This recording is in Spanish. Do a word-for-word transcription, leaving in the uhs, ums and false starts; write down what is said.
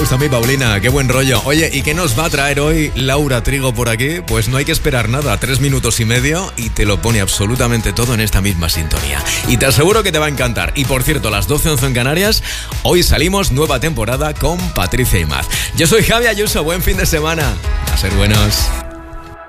gusta a mí, Paulina, qué buen rollo. Oye, ¿y qué nos va a traer hoy Laura Trigo por aquí? Pues no hay que esperar nada, tres minutos y medio y te lo pone absolutamente todo en esta misma sintonía. Y te aseguro que te va a encantar. Y por cierto, a las doce once en Canarias, hoy salimos nueva temporada con Patricia Imaz. Yo soy Javi Ayuso, buen fin de semana. A ser buenos.